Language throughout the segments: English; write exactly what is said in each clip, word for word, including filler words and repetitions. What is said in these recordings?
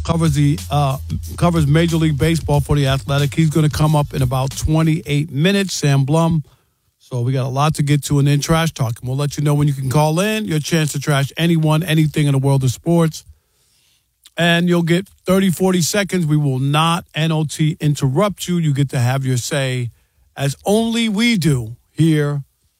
covers the uh, covers Major League Baseball for The Athletic. He's going to come up in about twenty-eight minutes. Sam Blum. So we got a lot to get to, and then trash talk. And we'll let you know when you can call in. Your chance to trash anyone, anything in the world of sports. And you'll get thirty, forty seconds. We will not N O T interrupt you. You get to have your say, as only we do here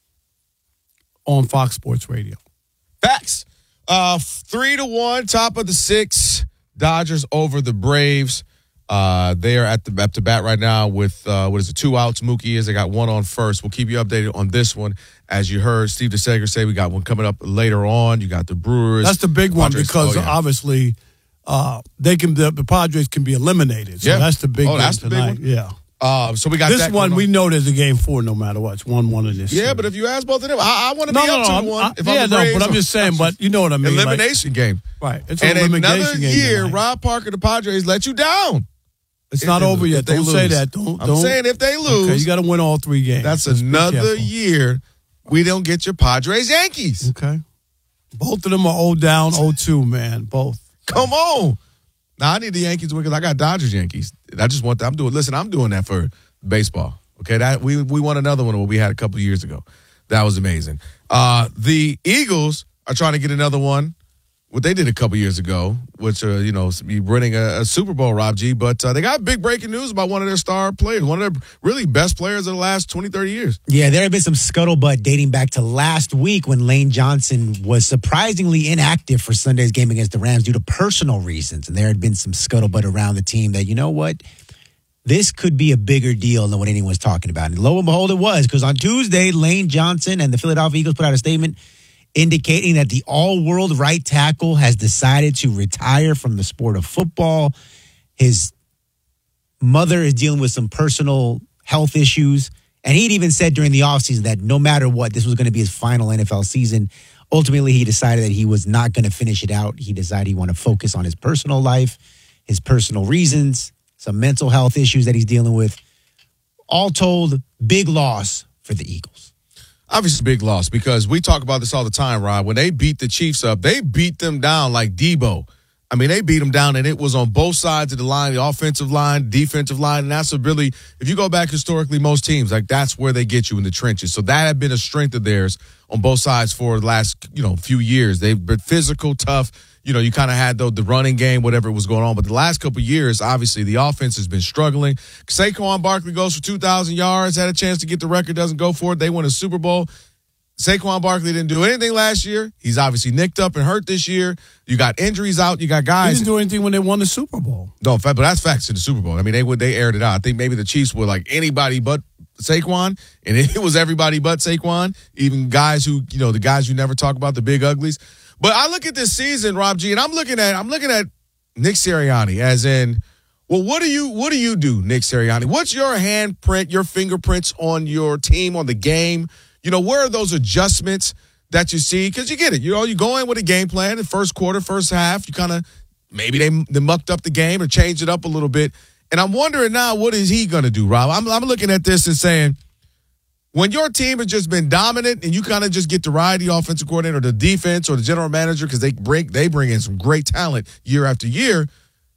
on Fox Sports Radio. Facts. Uh, three to one, top of the six. Dodgers over the Braves. Uh, they are at the at the bat right now with uh, what is it? Two outs. Mookie is. They got one on first. We'll keep you updated on this one. As you heard Steve DeSager say, we got one coming up later on. You got the Brewers. That's the big one Padres. because oh, yeah. obviously uh, they can the, the Padres can be eliminated. So yeah. that's the big oh, one that's the tonight. big one. Yeah. Uh, so we got this that one. on. We know there's a game four no matter what. It's one one in this. Yeah, series. but if you ask both of them, I, I want to no, be no, up no, two to one. I, If yeah, I'm the no, Braves, but I'm just saying. But you know what I mean. Elimination like, game. Right. It's and an elimination another game year, tonight. Rob Parker, the Padres let you down. It's if not they, over yet. Don't Don't say that. Don't. I'm don't. saying if they lose, okay, you got to win all three games. That's Just another year we don't get your Padres Yankees. Okay. Both of them are oh down, oh two, man. Both. Come on. Now I need the Yankees to win because I got Dodgers Yankees. I just want that. I'm doing. Listen, I'm doing that for baseball. Okay, that we we won another one what we had a couple of years ago. That was amazing. Uh, the Eagles are trying to get another one. What they did a couple years ago, which uh, you know, be winning a, a Super Bowl, Rob G. But uh, they got big breaking news about one of their star players, one of their really best players of the last twenty, thirty years. Yeah, there had been some scuttlebutt dating back to last week when Lane Johnson was surprisingly inactive for Sunday's game against the Rams due to personal reasons. And there had been some scuttlebutt around the team that, you know what, this could be a bigger deal than what anyone's talking about. And lo and behold, it was, because on Tuesday, Lane Johnson and the Philadelphia Eagles put out a statement indicating that the all-world right tackle has decided to retire from the sport of football. His mother is dealing with some personal health issues, and he'd even said during the offseason that no matter what, this was going to be his final N F L season. Ultimately, he decided that he was not going to finish it out. He decided he wanted to focus on his personal life, his personal reasons, some mental health issues that he's dealing with. All told, big loss for the Eagles. Obviously, big loss because we talk about this all the time, Rob. When they beat the Chiefs up, they beat them down like Debo. I mean, they beat them down, and it was on both sides of the line, the offensive line, defensive line, and that's a really, if you go back historically, most teams, like that's where they get you in the trenches. So that had been a strength of theirs on both sides for the last, you know, few years. They've been physical, tough. You know, you kind of had the, the running game, whatever was going on. But the last couple of years, obviously, the offense has been struggling. Saquon Barkley goes for two thousand yards, had a chance to get the record, doesn't go for it. They win a Super Bowl. Saquon Barkley didn't do anything last year. He's obviously nicked up and hurt this year. You got injuries out. You got He guys. didn't do anything when they won the Super Bowl. No, but that's facts in the Super Bowl. I mean, they would they aired it out. I think maybe the Chiefs were like anybody but Saquon, and it was everybody but Saquon, even guys who, you know, the guys you never talk about, the big uglies. But I look at this season, Rob G, and I'm looking at I'm looking at Nick Sirianni as in, well, what do you what do you do, Nick Sirianni? What's your handprint, your fingerprints on your team, on the game? You know, where are those adjustments that you see? Because you get it. You know, you go in with a game plan in first quarter, first half. You kind of, maybe they, they mucked up the game or changed it up a little bit. And I'm wondering now, what is he going to do, Rob? I'm, I'm looking at this and saying, when your team has just been dominant and you kind of just get to ride the offensive coordinator or the defense or the general manager because they bring, they bring in some great talent year after year,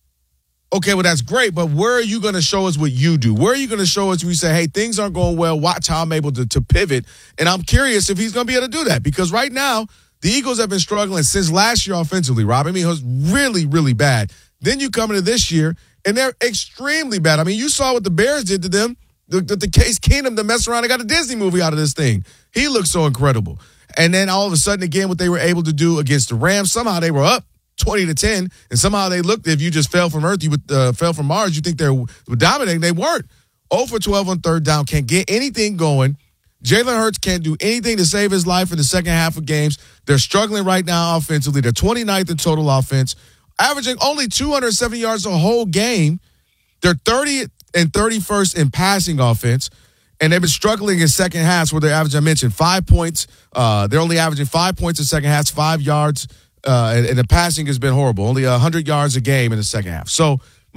okay, well, that's great, but where are you going to show us what you do? Where are you going to show us where you say, hey, things aren't going well, watch how I'm able to, to pivot? And I'm curious if he's going to be able to do that because right now, the Eagles have been struggling since last year offensively, Rob. I mean, it was really, really bad. Then you come into this year, and they're extremely bad. I mean, you saw what the Bears did to them. The, the, the Case Keenum to mess around and got a Disney movie out of this thing. He looked so incredible. And then all of a sudden, again, what they were able to do against the Rams, somehow they were up twenty to ten, and somehow they looked, if you just fell from Earth, you would, uh, fell from Mars, you think they were dominating. They weren't. oh for twelve on third down, can't get anything going. Jalen Hurts can't do anything to save his life in the second half of games. They're struggling right now offensively. They're twenty-ninth in total offense, averaging only two hundred seventy yards a whole game. They're thirtieth and thirty-first in passing offense, and they've been struggling in second halves where they're averaging, I mentioned, five points. Uh, they're only averaging five points in second halves, five yards. Uh, and, and the passing has been horrible, only one hundred yards a game in the second half. So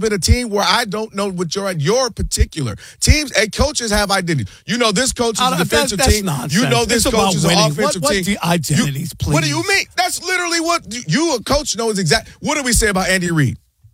been a team where I don't know what your your particular teams and coaches have identity. You know, this coach is Uh, a defensive that's- that's team. nonsense. You know, this It's coach about is an winning. offensive What- what's team. the identities, You- What do please? you mean? That's literally what you, a coach knows exactly. What do we say about Andy Reid?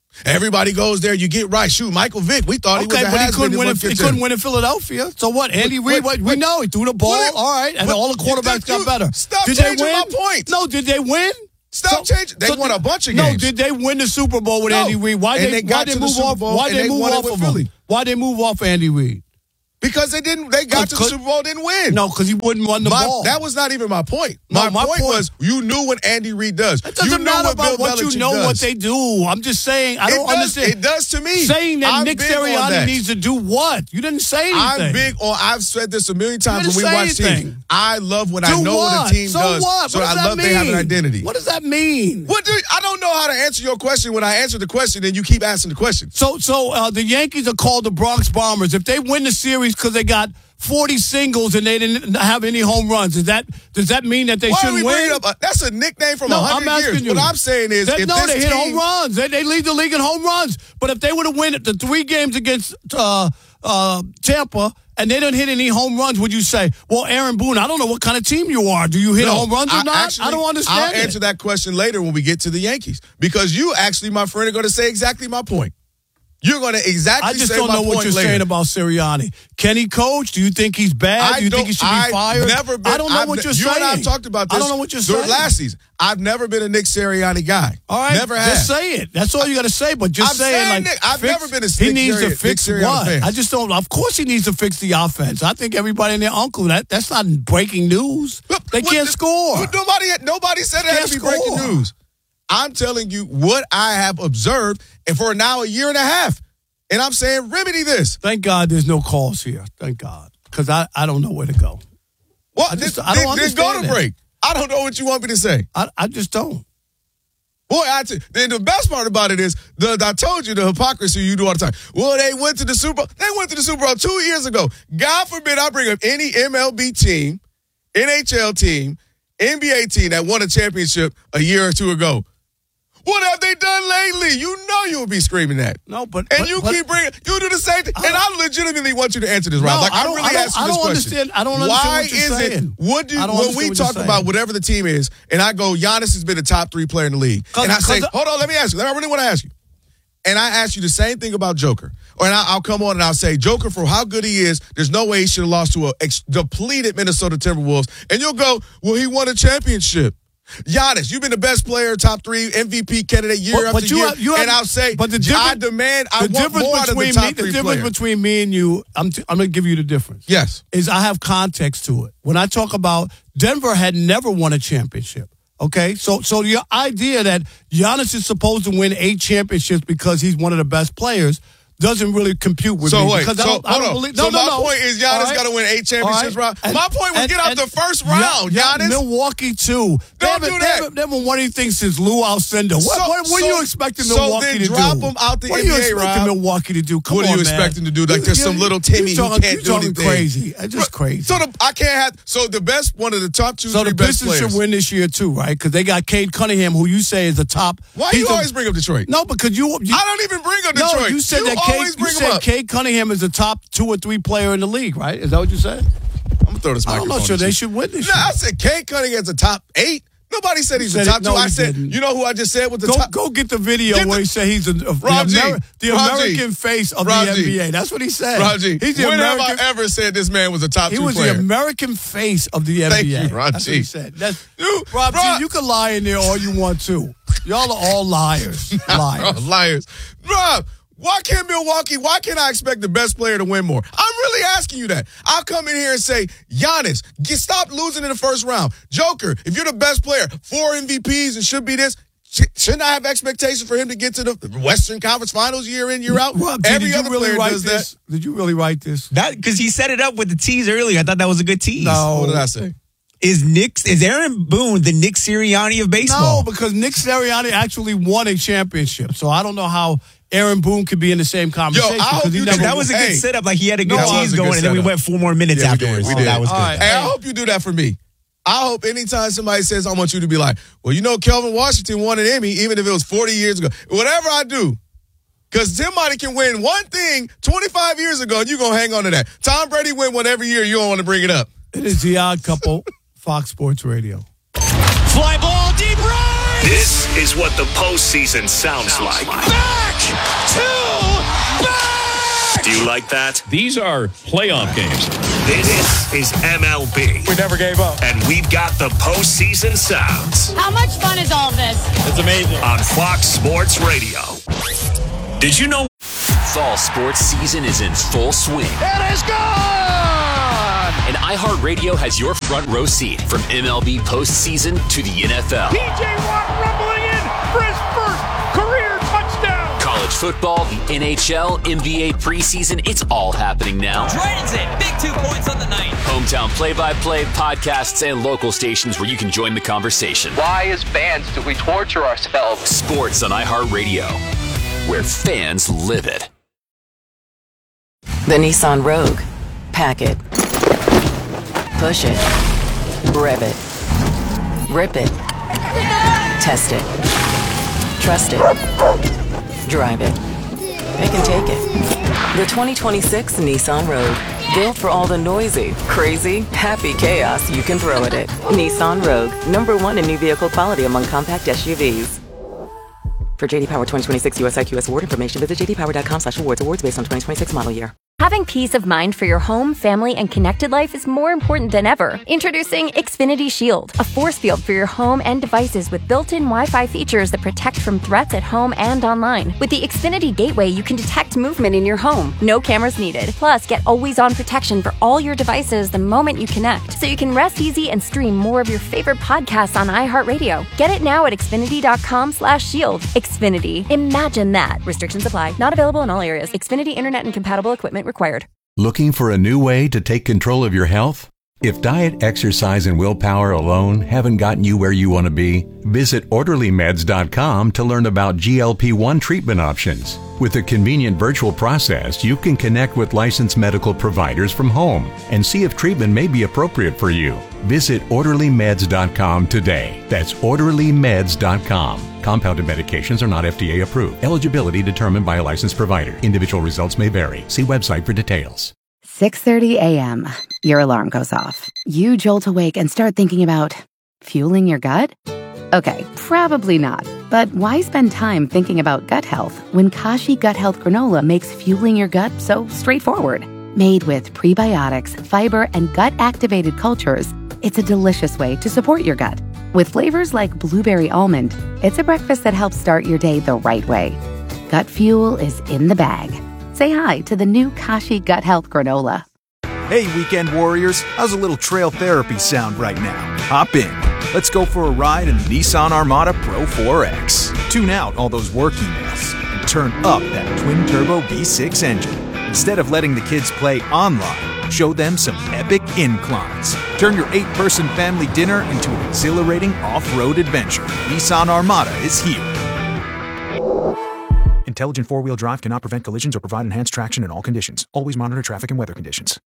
Everybody goes there. You get right. Shoot, Michael Vick. We thought he was Okay, a but he has-been couldn't in win. one In, he kitchen. couldn't win in Philadelphia. So what? Andy But- Reid. but- what- we but- know he threw the ball. but- all right, and but all the you- quarterbacks you- got better. stop did they changing win? my point. No, did they win? Stop changing. They won a bunch of No, games. did they win the Super Bowl with No. Andy Reid? Why And they, they got why to they the move Super off? Bowl, Why and they they move won it off with of Philly. him? Why they move off Andy Reid? Because they didn't. They got to the Cause- Super Bowl, didn't win. No, because he wouldn't run the My- ball. that was not even my point. No, My, my point, point- was you knew what Andy Reid does. It doesn't you knew matter what about Bill what you Belichick know does. what they do. I'm just saying. I It don't does- understand. It does to me. Saying that I'm Nick big on Sirianni that. needs to do what? You didn't say anything. I'm big on. I've said this a million times when didn't we say watch anything. teams. I love when do I know what? what a team so does. What? So what does I that love mean? they have an identity. What does that mean? What do I don't know how to answer your question when I answer the question and you keep asking the question. So, so uh, the Yankees are called the Bronx Bombers. If they win the series because they got forty singles and they didn't have any home runs, does that does that mean that they Why are shouldn't we win? bringing up? A, that's a nickname from a No, I'm hundred asking years. you. What I'm saying is, They, if no, this they hit team, home runs. They, they lead the league in home runs. But if they would have won the three games against uh, uh, Tampa and they didn't hit any home runs, would you say, well, Aaron Boone, I don't know what kind of team you are. Do you hit No, home runs or I not? actually- I don't understand I'll it. answer that question later when we get to the Yankees because you actually, my friend, are going to say exactly my point. You're going to exactly I just say don't my know what point you're later. saying about Sirianni. Can he coach? Do you think he's bad? I Do you think don't- he should be I've fired? Never been, I don't know I've what ne- you're you saying. and I have talked about this. I don't know what you're during saying. last season. I've never been a Nick Sirianni guy. All right, never have. just say it. That's all you got to say. But just I'm saying, saying like, Nick- I've fix- never been a he Nick needs Sirianni- to fix Nick Sirianni what? fan. I just don't. Of course, he needs to fix the offense. I think everybody and their uncle. That that's not breaking news. Look, They what can't the- score. but Nobody, nobody said it had Can't to be breaking score. news. I'm telling you what I have observed, and for now a year and a half, and I'm saying remedy this. Thank God there's no calls here. Thank God, because I, I don't know where to go. Well, I just- then, I don't then- then go understand to it. break. I don't know what you want me to say. I I just don't. Boy, I t- then the best part about it is the I told you the hypocrisy you do all the time. Well, they went to the Super Bowl. They went to the Super Bowl two years ago. God forbid I bring up any M L B team, N H L team, N B A team that won a championship a year or two ago. What have they done lately? You know you'll be screaming that. No, but And but, you but, keep bringing, you do the same thing. I And I legitimately want you to answer this, Rob. No, like, I I, don't- really I don't- asked you I this don't question. understand- I don't understand Why what you're is saying. it, what do you, I don't when understand we what you're talk saying. about whatever the team is, and I go, Giannis has been the top three player in the league. And I say, cause- hold on, let me ask you. I really want to ask you. And I ask you the same thing about Joker. Or and I, I'll come on and I'll say, Joker, for how good he is, there's no way he should have lost to a ex- depleted Minnesota Timberwolves. And you'll go, well, he won a championship. Giannis, you've been the best player, top three M V P candidate year But- after but you year. have- you have- and I'll say, but the I difference- demand, I the want difference more out of the between top me, the three difference players. between me and you, I'm t- I'm going to give you the difference. Yes. Is I have context to it. When I talk about Denver had never won a championship. Okay, so so your idea that Giannis is supposed to win eight championships because he's one of the best players doesn't really compute with So me. wait, because so I don't, I hold don't on. believe. So No, no, my no. point is Giannis All right? got to win eight championships, All Rob. And- My point was and- get out and- the first yeah, round, yeah, Giannis. Milwaukee too. They Don't haven't, do they that. haven't, they haven't won anything since Lou Alcindor. What, So- what, what are so- you expecting so Milwaukee then to drop do? them out the what N B A, are you expecting Rob? Milwaukee to do? Come What are on, you man. expecting to do? Like, there's You- some you- little you Timmy who talking- can't you do talking anything. crazy. It's just crazy. So the, I can't have. So the best, one of the top two, So three the best Pistons players. should win this year too, right? Because they got Cade Cunningham, who you say is the top. Why he's you the- always bring up Detroit? No, because you. you I don't even bring up no, Detroit. you said you that always Cade. You bring him said up. Cade Cunningham is the top two or three player in the league, right? Is that what you said? I'm gonna throw this I'm microphone. not sure at they you. should win this No, year. I said Cade Cunningham's a top eight. Nobody said he's said the it- top no, two. I he said, didn't. you know who I just said was the Go, top. go get the video Get where the- he said he's a, a, the, Rob G. Ameri- the Rob G. American face of Rob the G. N B A. That's what he said. Raji, He's the when American. have I ever said this man was a top He two was player? the American face of the N B A. Thank you, Rob That's G. what he said. That's, You- Rob Rob- G, you can lie in there all you want to. Y'all are all liars. Liars. Oh, liars. Rob, why can't Milwaukee, why can't I expect the best player to win more? I'm really asking you that. I'll come in here and say, Giannis, get, stop losing in the first round. Joker, if you're the best player, four M V Ps and should be this, sh- shouldn't I have expectations for him to get to the Western Conference Finals year in, year out? Rob G, Every did you other really player write does this? that. Did you really write this? That because he set it up with the tease earlier. I thought that was a good tease. No. What did I say? Is Nick is Aaron Boone the Nick Sirianni of baseball? No, because Nick Sirianni actually won a championship. So I don't know how Aaron Boone could be in the same conversation. I hope 'cause he you never did that was a good Hey. setup. Like he had a good No, that was tease a good going, and then we setup. went four more minutes Yeah, we did. afterwards. We So did. that was All good. right. Hey, I hope you do that for me. I hope anytime somebody says, I want you to be like, well, you know, Kelvin Washington won an Emmy, even if it was forty years ago. Whatever I do, because somebody can win one thing twenty-five years ago, and you're going to hang on to that. Tom Brady win one every year, you don't want to bring it up. It is The Odd Couple, Fox Sports Radio. Fly ball deep right. This is what the postseason sounds, sounds like. like. Back! two, back! Do you like that? These are playoff games. This is M L B. We never gave up. And we've got the postseason sounds. How much fun is all this? It's amazing. On Fox Sports Radio. Did you know fall sports season is in full swing? it is gone? And iHeartRadio has your front row seat from M L B postseason to the N F L. P J Watt rumbling in for his first career touchdown. College football, the N H L, N B A preseason, it's all happening now. Dragons in, big two points on the night. Hometown play-by-play, podcasts, and local stations where you can join the conversation. Why, as fans, do we torture ourselves? Sports on iHeartRadio, where fans live it. The Nissan Rogue. Pack it. Push it. Rev it. Rip it. Test it. Trust it. Drive it. It can take it. The twenty twenty-six Nissan Rogue. Built for all the noisy, crazy, happy chaos you can throw at it. Nissan Rogue. Number one in new vehicle quality among compact S U Vs. For J D Power twenty twenty-six U S I Q S award information, visit j d power dot com slash awards. Awards based on twenty twenty-six model year. Having peace of mind for your home, family, and connected life is more important than ever. Introducing Xfinity Shield, a force field for your home and devices with built-in Wi-Fi features that protect from threats at home and online. With the Xfinity Gateway, you can detect movement in your home. No cameras needed. Plus, get always-on protection for all your devices the moment you connect, so you can rest easy and stream more of your favorite podcasts on iHeartRadio. Get it now at xfinity dot com slash shield. Xfinity. Imagine that. Restrictions apply. Not available in all areas. Xfinity Internet and compatible equipment required. Looking for a new way to take control of your health? If diet, exercise, and willpower alone haven't gotten you where you want to be, visit orderly meds dot com to learn about G L P one treatment options. With a convenient virtual process, you can connect with licensed medical providers from home and see if treatment may be appropriate for you. Visit orderly meds dot com today. That's orderly meds dot com. Compounded medications are not F D A approved. Eligibility determined by a licensed provider. Individual results may vary. See website for details. six thirty a.m. Your alarm goes off. You jolt awake and start thinking about fueling your gut? Okay, probably not. But why spend time thinking about gut health when Kashi Gut Health Granola makes fueling your gut so straightforward? Made with prebiotics, fiber, and gut-activated cultures, it's a delicious way to support your gut. With flavors like blueberry almond, it's a breakfast that helps start your day the right way. Gut fuel is in the bag. Say hi to the new Kashi Gut Health Granola. Hey, weekend warriors, how's a little trail therapy sound right now? Hop in. Let's go for a ride in the Nissan Armada Pro four X. Tune out all those work emails and turn up that twin-turbo V six engine. Instead of letting the kids play online, show them some epic inclines. Turn your eight-person family dinner into an exhilarating off-road adventure. Nissan Armada is here. Intelligent four-wheel drive cannot prevent collisions or provide enhanced traction in all conditions. Always monitor traffic and weather conditions.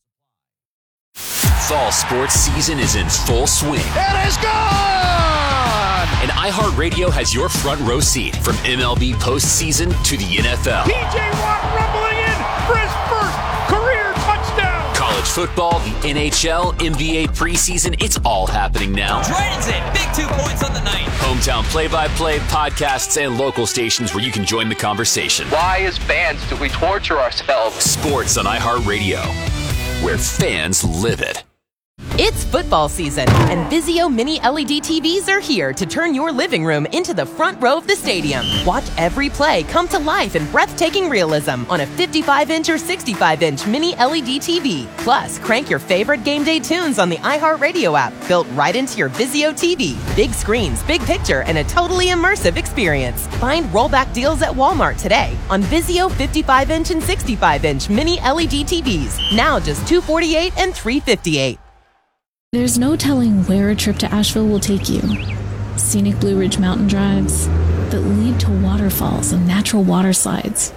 Fall sports season is in full swing. It is gone! And iHeartRadio has your front row seat from M L B postseason to the N F L. P J Watt rumbling in for his first career touchdown. College football, the N H L, N B A preseason, it's all happening now. Dragons in, big two points on the night. Hometown play-by-play, podcasts, and local stations where you can join the conversation. Why, as fans, do we torture ourselves? Sports on iHeartRadio, where fans live it. It's football season, and Vizio Mini L E D T Vs are here to turn your living room into the front row of the stadium. Watch every play come to life in breathtaking realism on a fifty-five inch or sixty-five inch Mini L E D T V. Plus, crank your favorite game day tunes on the iHeartRadio app, built right into your Vizio T V. Big screens, big picture, and a totally immersive experience. Find rollback deals at Walmart today on Vizio fifty-five inch and sixty-five inch Mini L E D T Vs. Now just two hundred forty-eight dollars and three hundred fifty-eight dollars. There's no telling where a trip to Asheville will take you. Scenic Blue Ridge mountain drives that lead to waterfalls and natural water slides.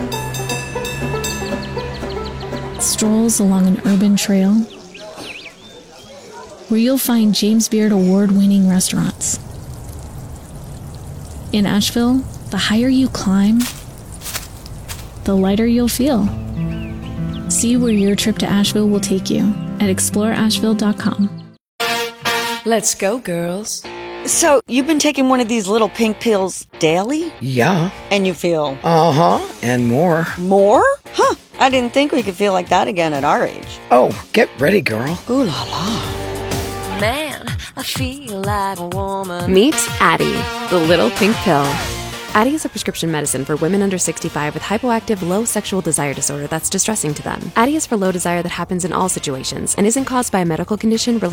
Strolls along an urban trail where you'll find James Beard award-winning restaurants. In Asheville, the higher you climb, the lighter you'll feel. See where your trip to Asheville will take you at explore asheville dot com. Let's go, girls. So, you've been taking one of these little pink pills daily? Yeah. And you feel? Uh-huh, and more. More? Huh, I didn't think we could feel like that again at our age. Oh, get ready, girl. Ooh la la. Man, I feel like a woman. Meet Addie, the little pink pill. Addie is a prescription medicine for women under sixty-five with hypoactive low sexual desire disorder that's distressing to them. Addie is for low desire that happens in all situations and isn't caused by a medical condition related